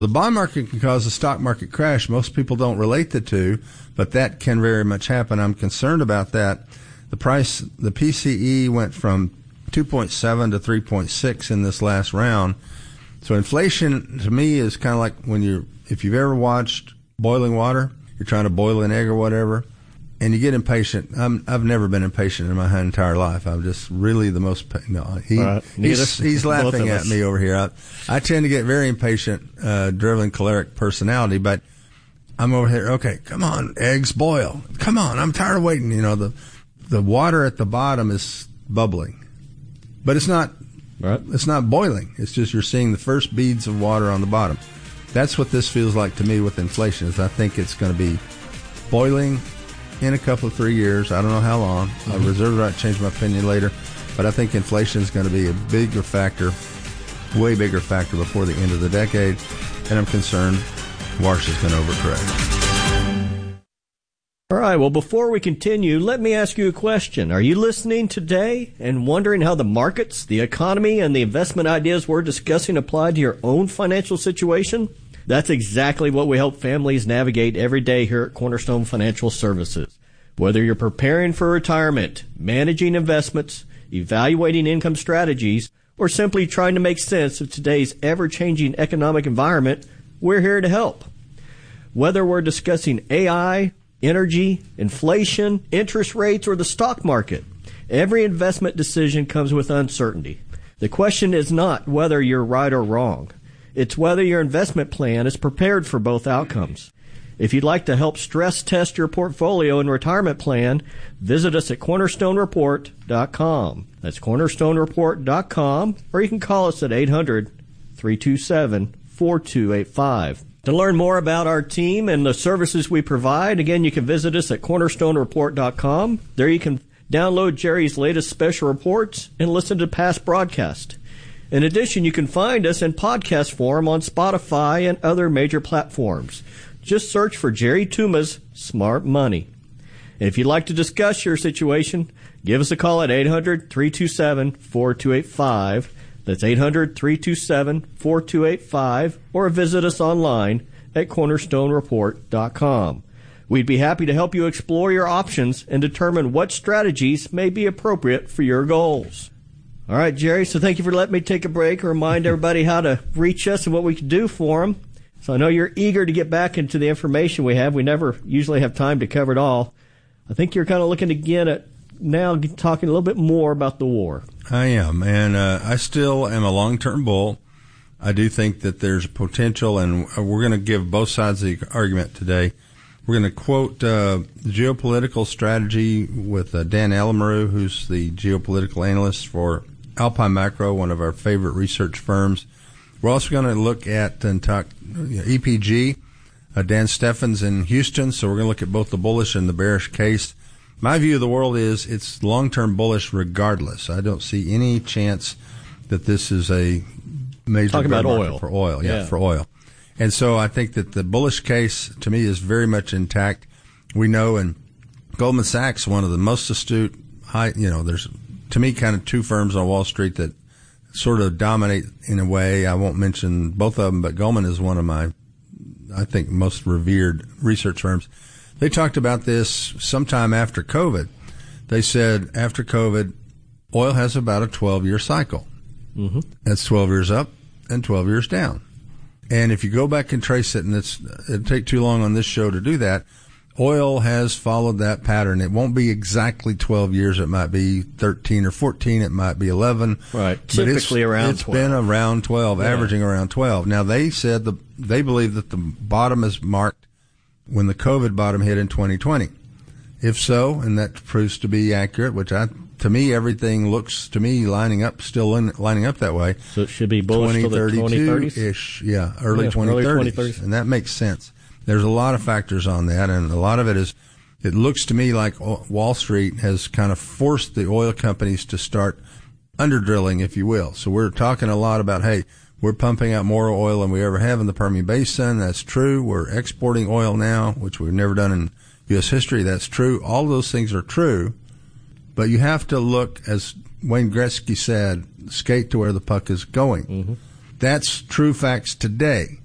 The bond market can cause a stock market crash. Most people don't relate the two, but that can very much happen. I'm concerned about that. The PCE went from 2.7 to 3.6 in this last round. So inflation to me is kind of like if you've ever watched boiling water, you're trying to boil an egg or whatever, and you get impatient. I've never been impatient in my entire life. I'm just really the most. He's laughing at me over here. I tend to get very impatient, driven, choleric personality, but I'm over here. Okay, come on, eggs boil. Come on, I'm tired of waiting. The water at the bottom is bubbling, but it's not. Right. It's not boiling. It's just you're seeing the first beads of water on the bottom. That's what this feels like to me with inflation. Is I think it's going to be boiling in a couple of 3 years. I don't know how long. I reserve the right to change my opinion later. But I think inflation is going to be a bigger factor, way bigger factor before the end of the decade. And I'm concerned Marsh is going to overcorrect. All right, well, before we continue, let me ask you a question. Are you listening today and wondering how the markets, the economy, and the investment ideas we're discussing apply to your own financial situation? That's exactly what we help families navigate every day here at Cornerstone Financial Services. Whether you're preparing for retirement, managing investments, evaluating income strategies, or simply trying to make sense of today's ever-changing economic environment, we're here to help. Whether we're discussing AI, energy, inflation, interest rates, or the stock market, every investment decision comes with uncertainty. The question is not whether you're right or wrong. It's whether your investment plan is prepared for both outcomes. If you'd like to help stress test your portfolio and retirement plan, visit us at cornerstonereport.com. That's cornerstonereport.com, or you can call us at 800-327-4285. To learn more about our team and the services we provide, again, you can visit us at cornerstonereport.com. There you can download Jerry's latest special reports and listen to past broadcasts. In addition, you can find us in podcast form on Spotify and other major platforms. Just search for Jerry Tuma's Smart Money. And if you'd like to discuss your situation, give us a call at 800-327-4285. That's 800-327-4285, or visit us online at cornerstonereport.com. We'd be happy to help you explore your options and determine what strategies may be appropriate for your goals. All right, Jerry, so thank you for letting me take a break and remind everybody how to reach us and what we can do for them. So I know you're eager to get back into the information we have. We never usually have time to cover it all. I think you're kind of looking again at now talking a little bit more about the war. I am, and I still am a long-term bull. I do think that there's potential, and we're going to give both sides of the argument today. We're going to quote geopolitical strategy with Dan Alamaru, who's the geopolitical analyst for Alpine Macro, one of our favorite research firms. We're also going to look at and talk EPG, Dan Steffens in Houston, so we're going to look at both the bullish and the bearish case. My view of the world is it's long-term bullish regardless. I don't see any chance that this is a major talking about oil. For oil. Yeah, for oil. And so I think that the bullish case to me is very much intact. We know, and Goldman Sachs, one of the most astute, there's to me kind of two firms on Wall Street that sort of dominate in a way. I won't mention both of them, but Goldman is one of my, I think, most revered research firms. They talked about this sometime after COVID. They said after COVID, oil has about a 12-year cycle. Mm-hmm. That's 12 years up and 12 years down. And if you go back and trace it, and it'd take too long on this show to do that, oil has followed that pattern. It won't be exactly 12 years. It might be 13 or 14. It might be 11. Right. Typically around 12. It's been around 12, averaging around 12. Now, they said they believe that the bottom is marked when the COVID bottom hit in 2020. If so, and that proves to be accurate, which to me, everything looks to me lining up that way. So it should be bullish till the 2030s? Yeah, early 2030s. And that makes sense. There's a lot of factors on that, and a lot of it is, it looks to me like Wall Street has kind of forced the oil companies to start under-drilling, if you will. So we're talking a lot about, hey, we're pumping out more oil than we ever have in the Permian Basin. That's true. We're exporting oil now, which we've never done in U.S. history. That's true. All those things are true. But you have to look, as Wayne Gretzky said, skate to where the puck is going. Mm-hmm. That's true facts today.